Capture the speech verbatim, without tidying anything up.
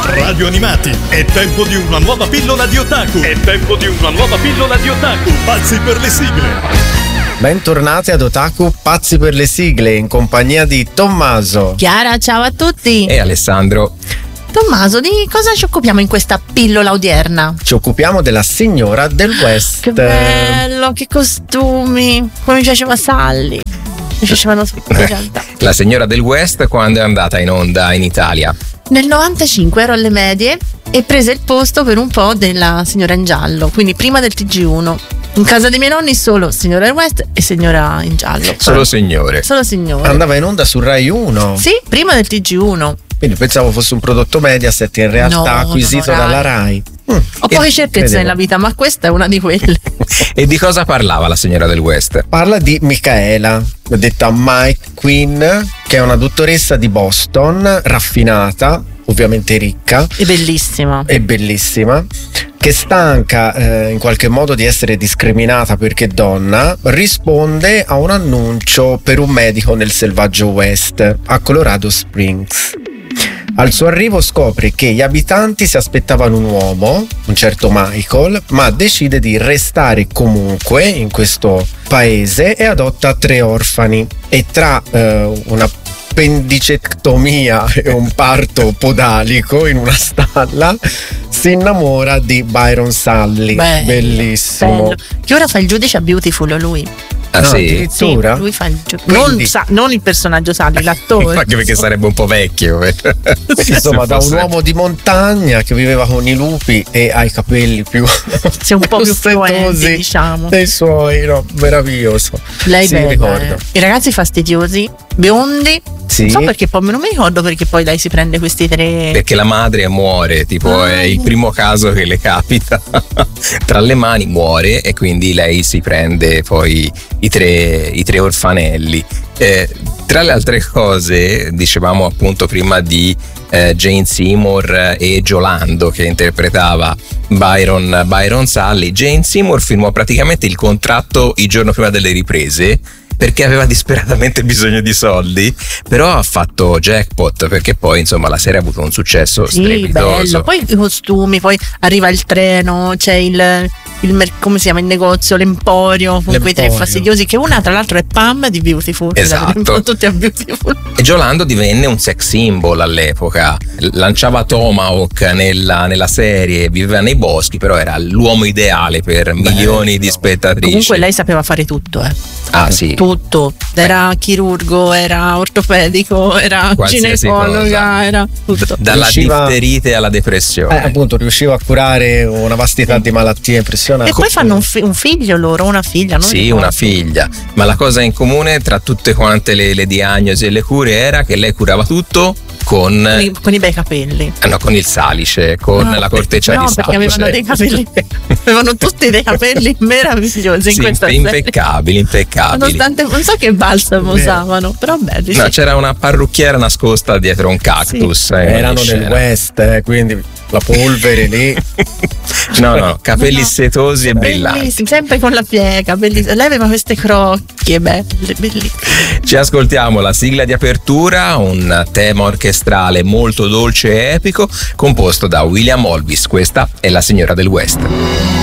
Radio Animati, è tempo di una nuova pillola di otaku. È tempo di una nuova pillola di otaku. Pazzi per le sigle. Bentornati ad Otaku Pazzi per le sigle in compagnia di Tommaso, Chiara, ciao a tutti. E Alessandro. Tommaso, di cosa ci occupiamo in questa pillola odierna? Ci occupiamo della signora del West. Che bello, che costumi. Come mi piaceva Sally. Mi piacevano tutti in realtà. La signora del West quando è andata in onda in Italia? Nel novantacinque ero alle medie e prese il posto per un po' della signora in giallo, quindi prima del T G uno. In casa dei miei nonni solo signora del West e signora in giallo. Solo signore. Solo signore. Andava in onda su Rai uno. Sì, prima del T G uno. Quindi pensavo fosse un prodotto Mediaset, in realtà No, acquisito no, no, dalla Rai. Mm, Ho poche certezze credevo. nella vita, ma questa è una di quelle. E di cosa parlava la signora del West? Parla di Michaela, detta Mike Quinn, che è una dottoressa di Boston, raffinata, ovviamente ricca È bellissima. e bellissima, che stanca eh, in qualche modo di essere discriminata perché donna, risponde a un annuncio per un medico nel selvaggio West a Colorado Springs. Al suo arrivo scopre che gli abitanti si aspettavano un uomo, un certo Michael, ma decide di restare comunque in questo paese e adotta tre orfani. E tra eh, una appendicectomia e un parto podalico in una stalla si innamora di Byron Sully. Bello, Bellissimo. bello. Che ora fa il giudice a Beautiful lui. Ah No, sì? addirittura? Sì, lui fa il giudice. Quindi- Non, sa- non il personaggio Sally, l'attore. Anche perché sarebbe un po' vecchio. Insomma, Se da un fosse- uomo di montagna che viveva con i lupi e ha i capelli più Sei un po' più fluenti, setosi diciamo. dei suoi, no, meraviglioso. Lei sì, bella, ricordo. eh. I ragazzi fastidiosi, biondi. Sì. Non so perché poi non mi ricordo perché poi lei si prende questi tre. Perché la madre muore, tipo Ah. è il primo caso che le capita tra le mani, muore e quindi lei si prende poi i tre, i tre orfanelli. Eh, tra le altre cose, dicevamo appunto prima di eh, Jane Seymour e Giolando che interpretava Byron, Byron Sully. Jane Seymour firmò praticamente il contratto il giorno prima delle riprese perché aveva disperatamente bisogno di soldi, però ha fatto jackpot perché poi insomma la serie ha avuto un successo Sì, strepitoso. bello. Poi i costumi, poi arriva il treno, c'è il, il mer- come si chiama il negozio, l'emporio con quei tre L'emporio. fastidiosi, che una tra l'altro è Pam di Beautiful. Esatto. Un po' tutti a Beautiful. E Giolando divenne un sex symbol all'epoca, lanciava Tomahawk nella, nella serie, viveva nei boschi, però era l'uomo ideale per milioni di spettatrici. Comunque lei sapeva fare tutto, eh. Ah sì, Tutto. Era chirurgo, era ortopedico, era Qualsiasi ginecologa, cosa. era tutto. dalla riusciva- difterite alla Eh, depressione. appunto, riusciva a curare una vastità di malattie impressionanti. E poi fanno un, fi- un figlio loro, una figlia, non Sì, ricordo. una figlia, ma la cosa in comune tra tutte quante le, le diagnosi e le cure era che lei curava tutto con, Con i, con i bei capelli. eh no, con il salice, con No, la corteccia no, di perché salice. avevano dei capelli, avevano tutti dei capelli meravigliosi in Sì, questa serie. impeccabili, impeccabili. Nonostante, non so che balsamo Vero. usavano, però belli. No, sì. c'era una parrucchiera nascosta dietro un cactus. eh, Erano in nel scena. West, eh, quindi la polvere lì. No, no, capelli No, no. setosi e brillanti. Bellissimi, sempre con la piega, bellissimi. Lei aveva queste crocchie belle, bellissime. Ci ascoltiamo la sigla di apertura, un tema orchestrale molto dolce e epico, composto da William Olvis. Questa è La signora del West.